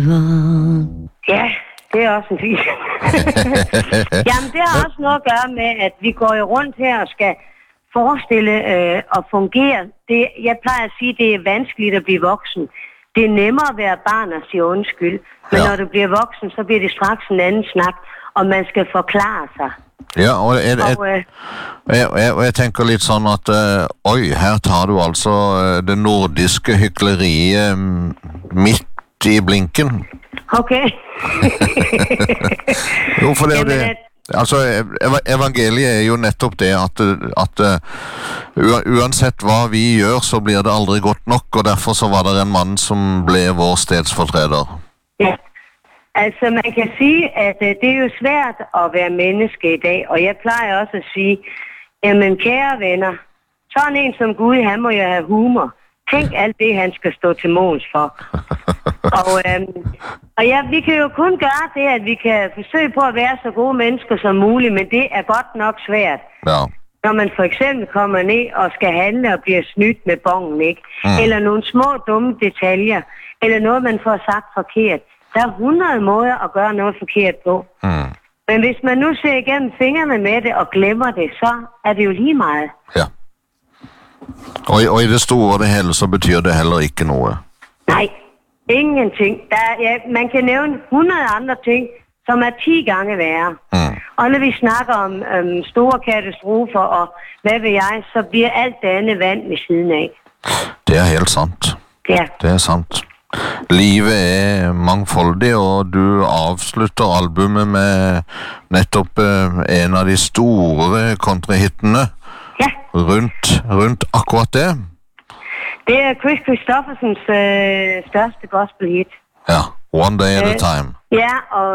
Ja, det er også en fin. Jamen, det har også noget at gøre med, at vi går jo rundt her og skal forestille og fungere. Jeg plejer at sige, at det er vanskeligt at blive voksen. Det er nemmere at være barn og sige undskyld. Men når du bliver voksen, så bliver det straks en anden snak, og man skal forklare sig. Ja, og jeg tenker litt sånn at oi, her tar du altså det nordiske hykleriet midt i blinken. Okay. Jo, for det er jo det. Altså, evangeliet er jo nettopp det at uansett hva vi gjør, så blir det aldri godt nok, og derfor så var det en mann som ble vår stedsfortreder. Ja, altså man kan sige, at det er jo svært at være menneske i dag, og jeg plejer også at sige, jamen kære venner, sådan en som Gud, han må jo have humor. Tænk alt det, han skal stå til måls for. Og ja, vi kan jo kun gøre det, at vi kan forsøge på at være så gode mennesker som muligt, men det er godt nok svært. Ja. Når man for eksempel kommer ned og skal handle og bliver snydt med bongen, ikke? Eller nogle små dumme detaljer, eller noget, man får sagt forkert. Der er 100 måder at gøre noget forkert på. Men hvis man nu ser igennem fingrene med det og glemmer det, så er det jo lige meget. Ja. Og i det store det hele, så betyr det heller ikke noget. Nej, ingenting. Man kan nævne 100 andre ting, som er 10 gange værre. Og når vi snakker om store katastrofer og hvad ved jeg, så bliver alt det andet vand ved siden af. Det er helt sant. Ja. Det er sant. Livet er mangfoldig, og du avslutter albumet med nettopp en av de store countryhittene. Ja. Rundt akkurat det. Det er Chris Christoffersens største gospelhit. Ja, One Day at a Time. Ja, og